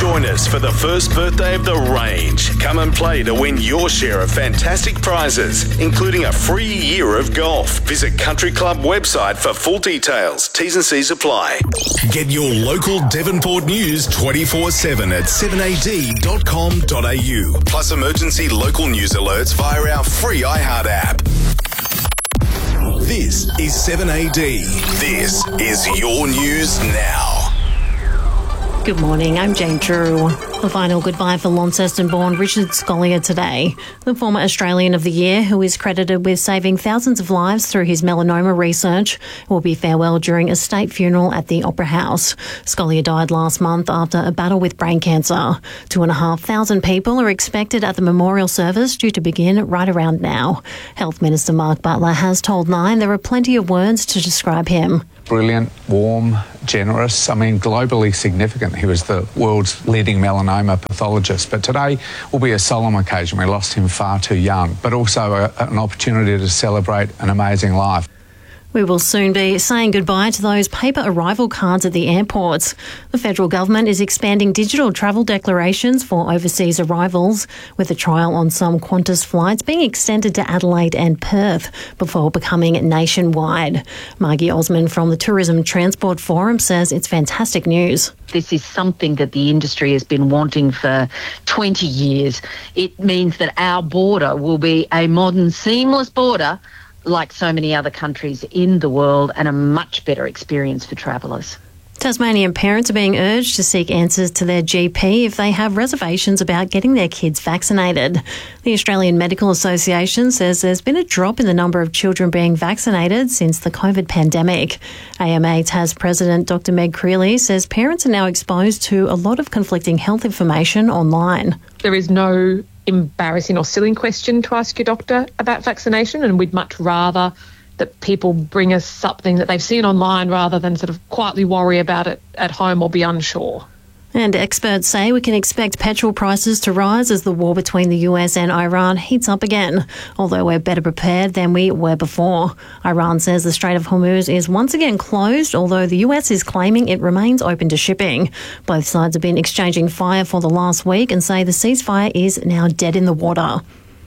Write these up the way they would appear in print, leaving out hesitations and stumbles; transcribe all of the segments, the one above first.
Join us for the first birthday of the range. Come and play to win your share of fantastic prizes, including a free year of golf. Visit Country Club website for full details. T's and C's apply. Get your local Devonport news 24/7 at 7ad.com.au. Plus emergency local news alerts via our free iHeart app. This is 7AD. This is your news now. Good morning, I'm Jane Drew. The final goodbye for Launceston-born Richard Scolyer today. The former Australian of the Year, who is credited with saving thousands of lives through his melanoma research, will be farewelled during a state funeral at the Opera House. Scolyer died last month after a battle with brain cancer. 2,500 people are expected at the memorial service, due to begin right around now. Health Minister Mark Butler has told Nine there are plenty of words to describe him. Brilliant, warm, generous, globally significant. He was the world's leading melanoma pathologist. But today will be a solemn occasion. We lost him far too young, but also an opportunity to celebrate an amazing life. We will soon be saying goodbye to those paper arrival cards at the airports. The federal government is expanding digital travel declarations for overseas arrivals, with a trial on some Qantas flights being extended to Adelaide and Perth before becoming nationwide. Margie Osman from the Tourism Transport Forum says it's fantastic news. This is something that the industry has been wanting for 20 years. It means that our border will be a modern, seamless border like so many other countries in the world, and a much better experience for travellers. Tasmanian parents are being urged to seek answers to their GP if they have reservations about getting their kids vaccinated. The Australian Medical Association says there's been a drop in the number of children being vaccinated since the COVID pandemic. AMA Tas President Dr Meg Creeley says parents are now exposed to a lot of conflicting health information online. There is no embarrassing or silly question to ask your doctor about vaccination, and we'd much rather that people bring us something that they've seen online rather than sort of quietly worry about it at home or be unsure. And experts say we can expect petrol prices to rise as the war between the US and Iran heats up again, although we're better prepared than we were before. Iran says the Strait of Hormuz is once again closed, although the US is claiming it remains open to shipping. Both sides have been exchanging fire for the last week and say the ceasefire is now dead in the water.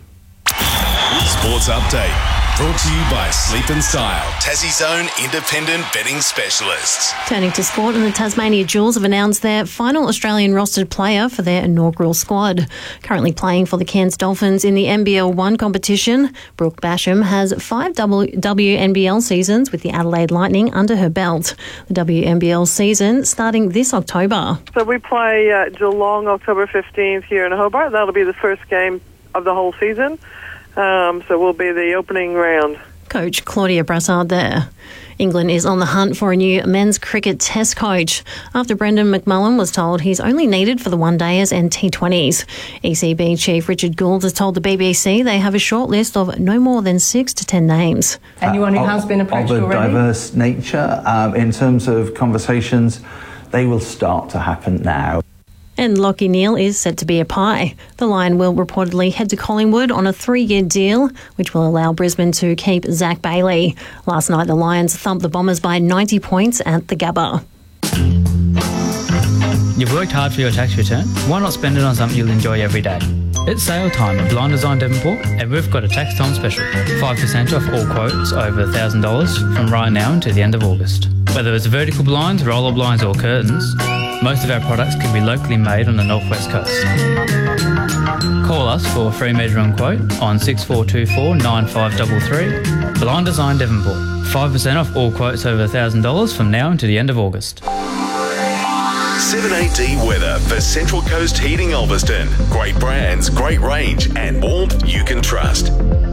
Sports Update. Brought to you by Sleep and Style, Tassie's own independent betting specialists. Turning to sport, and the Tasmania Jewels have announced their final Australian rostered player for their inaugural squad. Currently playing for the Cairns Dolphins in the NBL 1 competition, Brooke Basham has 5 WNBL seasons with the Adelaide Lightning under her belt. The WNBL season starting this October. So we play Geelong October 15th here in Hobart. That'll be the first game of the whole season. So we'll be the opening round. Coach Claudia Brassard there. England is on the hunt for a new men's cricket test coach after Brendan McMullen was told he's only needed for the one-dayers and T20s. ECB Chief Richard Gould has told the BBC they have a short list of no more than 6 to 10 names. Anyone who has been approached already? Of a diverse nature. In terms of conversations, they will start to happen now. And Lachie Neale is set to be a pie. The Lion will reportedly head to Collingwood on a 3-year deal, which will allow Brisbane to keep Zach Bailey. Last night, the Lions thumped the Bombers by 90 points at the Gabba. You've worked hard for your tax return. Why not spend it on something you'll enjoy every day? It's sale time at Blind Design Devonport, and we've got a tax time special. 5% off all quotes over $1,000 from right now until the end of August. Whether it's vertical blinds, roller blinds or curtains, most of our products can be locally made on the northwest coast. Call us for a free measuring quote on 6424 9533. Blind Design Devonport. 5% off all quotes over $1,000 from now until the end of August. 7AD weather for Central Coast Heating Ulverston. Great brands, great range, and warmth you can trust.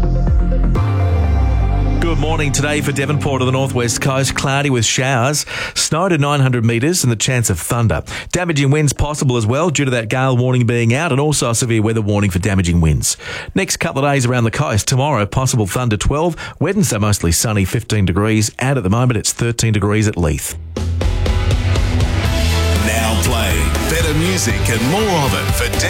Good morning. Today for Devonport of the northwest coast, cloudy with showers, snow to 900 metres and the chance of thunder. Damaging winds possible as well due to that gale warning being out, and also a severe weather warning for damaging winds. Next couple of days around the coast. Tomorrow, possible thunder 12. Wednesday, mostly sunny, 15 degrees. And at the moment, it's 13 degrees at Leith. Now playing better music and more of it for